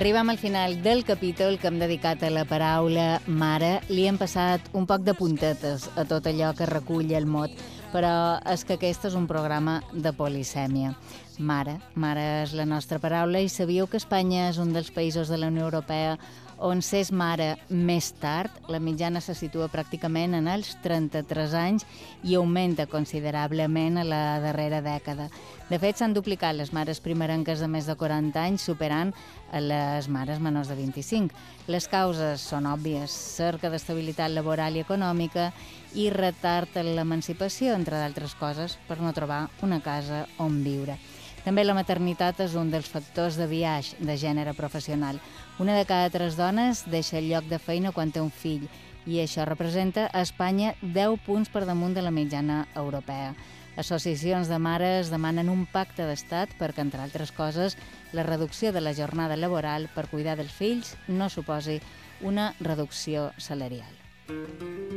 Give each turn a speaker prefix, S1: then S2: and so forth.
S1: Arribem al final del capítol que hem dedicat a la paraula mare. Li hem passat un poc de puntetes a tot allò que recull el mot, però és que aquest és un programa de polisèmia. Mare és la nostra paraula i sabíeu que Espanya és un dels països de la Unió Europea on s'és mare més tard. La mitjana se situa pràcticament en els 33 anys i augmenta considerablement a la darrera dècada. De fet, s'han duplicat les mares primerenques de més de 40 anys, superant a les mares menors de 25. Les causes són òbvies: cerca d'estabilitat laboral i econòmica i retard en l'emancipació, entre d'altres coses, per no trobar una casa on viure. També la maternitat és un dels factors de biaix de gènere professional. Una de cada 3 dones deixa el lloc de feina quan té un fill i això representa a Espanya 10 punts per damunt de la mitjana europea. Associacions de mares demanen un pacte d'estat perquè, entre altres coses, la reducció de la jornada laboral per cuidar dels fills no suposi una reducció salarial.